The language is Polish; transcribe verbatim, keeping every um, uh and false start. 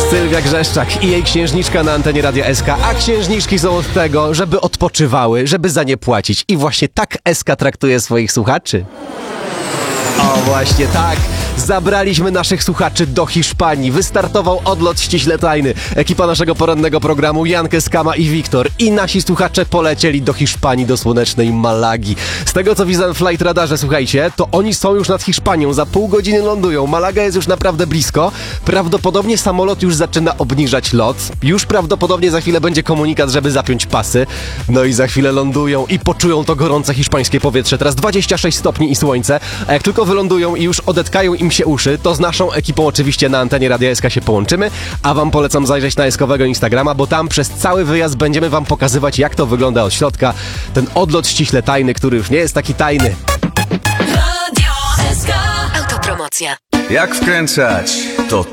Sylwia Grzeszczak i jej księżniczka na antenie Radia S K, a księżniczki są od tego, żeby odpoczywały, żeby za nie płacić. I właśnie tak S K traktuje swoich słuchaczy. O, właśnie tak. Zabraliśmy naszych słuchaczy do Hiszpanii. Wystartował odlot ściśle tajny. Ekipa naszego porannego programu, Jankę, Skama i Wiktor. I nasi słuchacze polecieli do Hiszpanii, do słonecznej Malagi. Z tego, co widzę w flight radarze, słuchajcie, to oni są już nad Hiszpanią. Za pół godziny lądują. Malaga jest już naprawdę blisko. Prawdopodobnie samolot już zaczyna obniżać lot. Już prawdopodobnie za chwilę będzie komunikat, żeby zapiąć pasy. No i za chwilę lądują i poczują to gorące hiszpańskie powietrze. Teraz dwadzieścia sześć stopni i słońce. A jak tylko wylądują i już odetkają im się uszy, to z naszą ekipą oczywiście na antenie Radia S K się połączymy, a wam polecam zajrzeć na eskowego Instagrama, bo tam przez cały wyjazd będziemy wam pokazywać, jak to wygląda od środka. Ten odlot ściśle tajny, który już nie jest taki tajny. Radio S K. Autopromocja. Jak wkręcać? To